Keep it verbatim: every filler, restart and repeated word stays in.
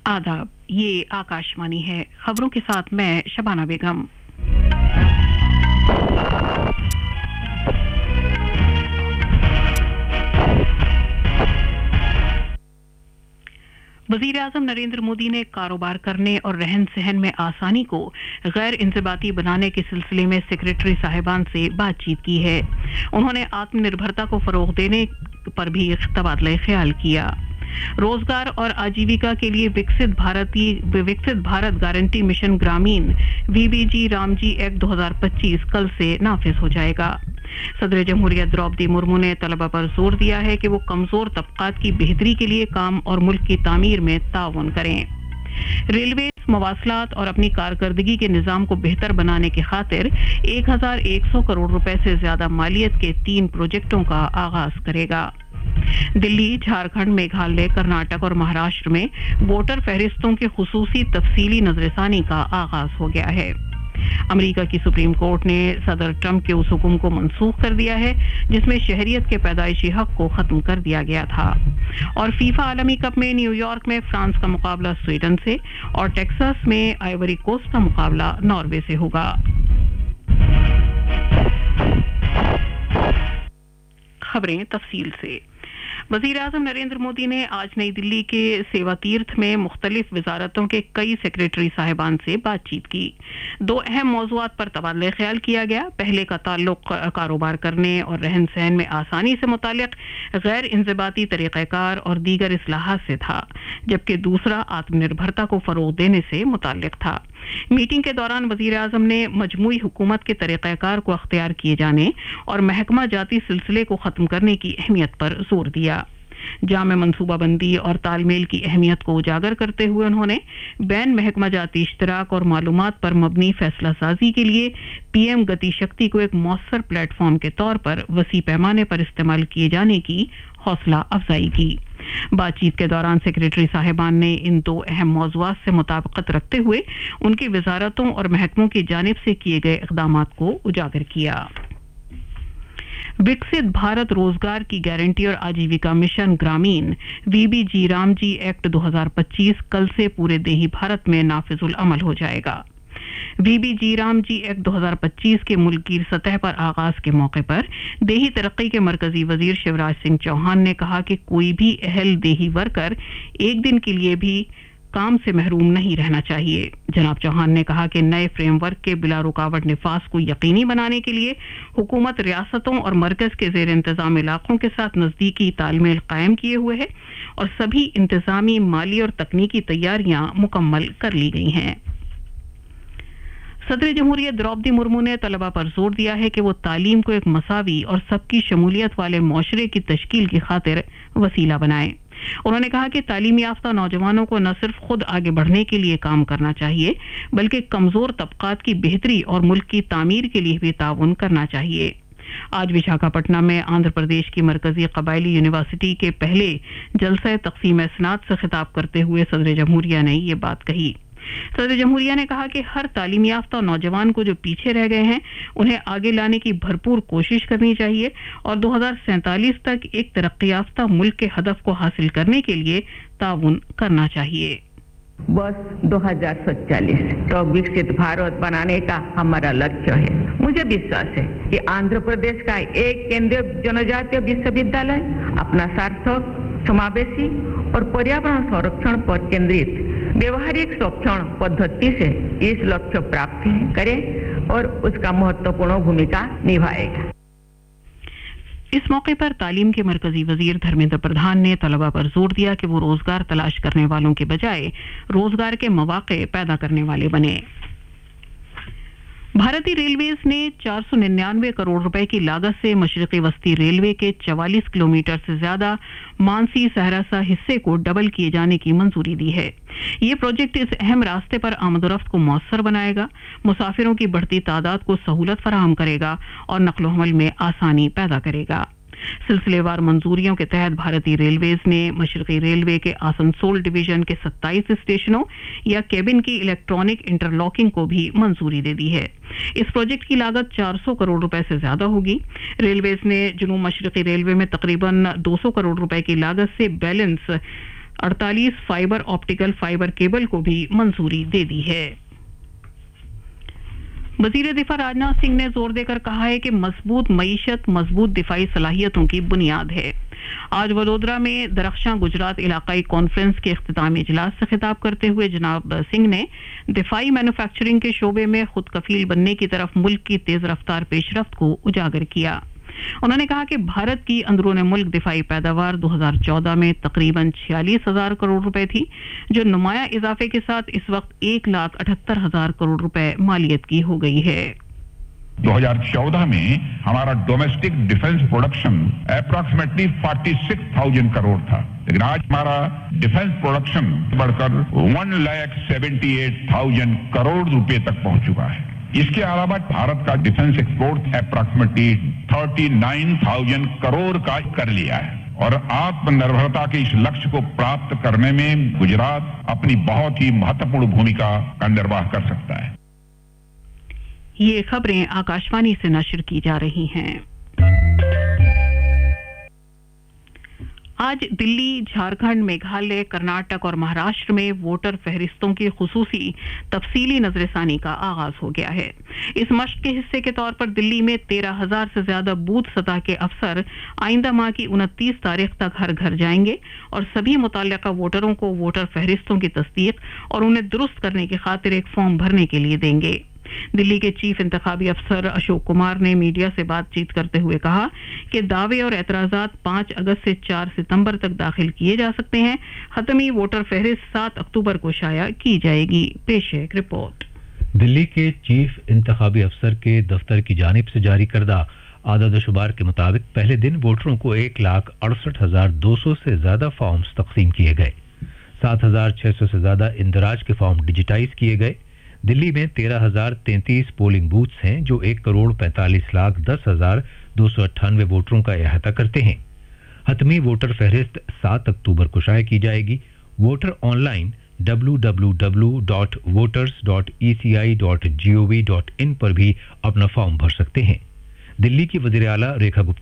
आदाब, ये आकाशवाणी है। खबरों के साथ मैं शबाना बेगम। वज़ीर आज़म नरेंद्र मोदी ने कारोबार करने और रहन सहन में आसानी को गैर इंज़िबाती बनाने के सिलसिले में सेक्रेटरी साहिबान से बातचीत की है। उन्होंने आत्मनिर्भरता को फ़रोग़ देने पर भी तबादला ख्याल किया। रोजगार और आजीविका के लिए विकसित भारती विकसित भारत गारंटी मिशन ग्रामीण वीबीजी रामजी एक्ट दो हज़ार पच्चीस कल से नाफिज हो जाएगा। सदर जमहूरियत द्रौपदी मुर्मू ने तलबा पर जोर दिया है कि वो कमजोर तबकात की बेहतरी के लिए काम और मुल्क की तामीर में ताउन करें। रेलवे मवासलात और अपनी कारकर्दगी के निज़ाम को बेहतर बनाने की खातिर एक हज़ार एक सौ करोड़ रुपए से ज्यादा मालियत के तीन प्रोजेक्टों का आगाज करेगा। दिल्ली, झारखंड, मेघालय, कर्नाटक और महाराष्ट्र में वोटर फहरिस्तों के खुसूसी तफसीली नजरसानी का आगाज हो गया है। अमेरिका की सुप्रीम कोर्ट ने सदर ट्रंप के उस हुक्म को मनसूख कर दिया है जिसमें शहरियत के पैदाइशी हक को खत्म कर दिया गया था। और फीफा आलमी कप में न्यूयॉर्क में फ्रांस का मुकाबला स्वीडन से और टेक्सास में आइवरी कोस्ट का मुकाबला नॉर्वे से होगा। खबरें तफसील से। वज़ीर आज़म नरेंद्र मोदी ने आज नई दिल्ली के सेवा तीर्थ में मुख्तलिफ वजारतों के कई सेक्रेटरी साहिबान से बातचीत की। दो अहम मौज़ूआत पर तबादला ख्याल किया गया। पहले का ताल्लुक कारोबार करने और रहन सहन में आसानी से मुतालिक गैर इंज़िबाती तरीक़ाकार और दीगर इस्लाहात से था, जबकि दूसरा आत्मनिर्भरता को फ़रोग़ देने से मुताल्लिक था। मीटिंग के दौरान वज़ीर आज़म ने मजमूई हुकूमत के तरीक़ाकार को अख्तियार किए जाने और महकमा जाती सिलसिले को ख़त्म करने की अहमियत पर जोर दिया। जामे मनसूबाबंदी और तालमेल की अहमियत को उजागर करते हुए उन्होंने बैन महकमा जाती इश्तराक और मालूमात पर मबनी फैसला साजी के लिए पीएम गति शक्ति को एक मौसर प्लेटफॉर्म के तौर पर वसी पैमाने पर इस्तेमाल किए जाने की हौसला अफजाई की। बातचीत के दौरान सेक्रेटरी साहिबान ने इन दो अहम मौज़ूआत से मुताबिकत रखते हुए उनकी वजारतों और महकमों की जानिब से किए गए इक़दामात को उजागर किया। विकसित भारत रोजगार की गारंटी और आजीविका मिशन ग्रामीण वीबीजी रामजी एक्ट दो हज़ार पच्चीस कल से पूरे देही भारत में नाफिजुल अमल हो जाएगा। वीबीजी रामजी एक्ट दो हज़ार पच्चीस के मुल्की सतह पर आगाज के मौके पर देही तरक्की के मरकजी वजीर शिवराज सिंह चौहान ने कहा कि कोई भी अहल देही वर्कर एक दिन के लिए भी काम से महरूम नहीं रहना चाहिए। जनाब चौहान ने कहा कि नए फ्रेमवर्क के बिला रुकावट निफाज को यकीनी बनाने के लिए हुकूमत रियासतों और मरकज के जेर इंतजाम इलाकों के साथ नजदीकी तालमेल कायम किए हुए है और सभी इंतजामी, माली और तकनीकी तैयारियां मुकम्मल कर ली गई हैं। सदर जमहूरियत द्रौपदी मुर्मू ने तलबा पर जोर दिया है कि वो तालीम को एक मसावी और सबकी शमूलियत वाले मुआशरे की तश्कील की खातिर वसीला बनाएं। उन्होंने कहा कि तालीम याफ्ता नौजवानों को न सिर्फ खुद आगे बढ़ने के लिए काम करना चाहिए बल्कि कमजोर तबकात की बेहतरी और मुल्क की तामीर के लिए भी ताउन करना चाहिए। आज विशाखापट्टनम में आंध्र प्रदेश की मरकजी कबायली यूनिवर्सिटी के पहले जलसा तकसीम इसनाद से खिताब करते हुए सदर जमहूरिया ने ये बात कही। सदर जमहूरिया ने कहा कि हर तालीम याफ्ता नौजवान को जो पीछे रह गए हैं उन्हें आगे लाने की भरपूर कोशिश करनी चाहिए और दो हज़ार सैंतालीस तक एक तरक्की याफ्ता मुल्क के हदफ को हासिल करने के लिए ताउन करना चाहिए। वर्ष दो हज़ार सैंतालीस तो विकसित भारत बनाने का हमारा लक्ष्य है। मुझे विश्वास है कि आंध्र प्रदेश का एक केंद्रीय जनजातीय विश्वविद्यालय अपना सार्थक, समावेशी और पर्यावरण संरक्षण पर केंद्रित व्यवहारिक शिक्षण पद्धति से इस लक्ष्य प्राप्त करे और उसका महत्वपूर्ण भूमिका निभाएगा। इस मौके पर तालीम के मरकजी वजीर धर्मेंद्र प्रधान ने तलबा पर जोर दिया कि वो रोजगार तलाश करने वालों के बजाय रोजगार के मौके पैदा करने वाले बने। भारतीय रेलवेज ने चार सौ निन्यानवे करोड़ रुपए की लागत से मशरकी वस्ती रेलवे के चवालीस किलोमीटर से ज्यादा मानसी सहरसा हिस्से को डबल किए जाने की मंजूरी दी है। ये प्रोजेक्ट इस अहम रास्ते पर आमदोरफ्त को मौसर बनाएगा, मुसाफिरों की बढ़ती तादाद को सहूलत फराहम करेगा और नक्लो हमल में आसानी पैदा करेगा। सिलसिलेवार मंजूरियों के तहत भारतीय रेलवेज ने मशरकी रेलवे के आसनसोल डिवीजन के सत्ताईस स्टेशनों या केबिन की इलेक्ट्रॉनिक इंटरलॉकिंग को भी मंजूरी दे दी है। इस प्रोजेक्ट की लागत चार सौ करोड़ रुपए से ज्यादा होगी। रेलवेज ने जुनूब मशरकी रेलवे में तकरीबन दो सौ करोड़ रुपए की लागत से बैलेंस अड़तालीस फाइबर ऑप्टिकल फाइबर केबल को भी मंजूरी दे दी है। वजीर दिफा राजनाथ सिंह ने जोर देकर कहा है कि मजबूत मईशत मजबूत दिफाई सलाहियतों की बुनियाद है। आज वडोदरा में दरख्शां गुजरात इलाकाई कॉन्फ्रेंस के इख्तितामी इजलास से खिताब करते हुए जनाब सिंह ने दिफाई मैन्युफैक्चरिंग के शोबे में खुद कफील बनने की तरफ मुल्क की तेज रफ्तार पेशरफ्त को उजागर किया। उन्होंने कहा कि भारत की अंदरूनी मुल्क दिफाई पैदावार दो हज़ार चौदह में तकरीबन छियालीस हजार करोड़ रुपए थी, जो नुमाया इजाफे के साथ इस वक्त एक लाख अठहत्तर हजार करोड़ रुपए मालियत की हो गई है। दो हज़ार चौदह में हमारा डोमेस्टिक डिफेंस प्रोडक्शन अप्रॉक्सीमेटली छियालीस हज़ार करोड़ था, लेकिन आज हमारा डिफेंस प्रोडक्शन बढ़कर एक लाख अठहत्तर हज़ार करोड़ रुपए तक पहुंच चुका है। इसके अलावा भारत का डिफेंस एक्सपोर्ट अप्रॉक्सीमेटली उनतालीस हज़ार करोड़ का कर लिया है और आत्मनिर्भरता के इस लक्ष्य को प्राप्त करने में गुजरात अपनी बहुत ही महत्वपूर्ण भूमिका का निर्वाह कर सकता है। ये खबरें आकाशवाणी से नशर की जा रही हैं। आज दिल्ली, झारखंड, मेघालय, कर्नाटक और महाराष्ट्र में वोटर फहरिस्तों की खुसूसी तफसीली नजरसानी का आगाज हो गया है। इस मश्क के हिस्से के तौर पर दिल्ली में तेरह हजार से ज्यादा बूथ सतह के अफसर आइंदा माह की उनतीस तारीख तक हर घर जाएंगे और सभी मुतल्लिका वोटरों को वोटर फहरिस्तों की तस्दीक और उन्हें दुरुस्त करने की खातिर एक फॉर्म भरने के लिए देंगे। दिल्ली के चीफ इंतखाबी अफसर अशोक कुमार ने मीडिया से बातचीत करते हुए कहा कि दावे और एतराजात पाँच अगस्त से चार सितंबर तक दाखिल किए जा सकते हैं। खत्मी वोटर फहरिस्त सात अक्टूबर को शाया की जाएगी। पेश है एक रिपोर्ट। दिल्ली के चीफ इंतखाबी अफसर के दफ्तर की जानिब से जारी करदा आदाद-ओ-शुमार के मुताबिक पहले दिन वोटरों को एक लाख अड़सठ हजार दो सौ से ज्यादा फॉर्म्स तकसीम किए गए। सात हजार छह सौ से ज्यादा इंदराज के फॉर्म डिजिटाइज किए गए। दिल्ली में तेरह हजार तैंतीस पोलिंग बूथ्स हैं जो एक करोड़ पैंतालीस लाख दस हजार दो सौ अट्ठानवे वोटरों का अहाता करते हैं। हतमी वोटर फहरिस्त सात अक्टूबर को शाया की जाएगी। Voter online W W W dot voters dot E C I dot G O V dot in पर भी अपना फॉर्म भर सकते हैं। दिल्ली की वज़ीर आला रेखा गुप्ता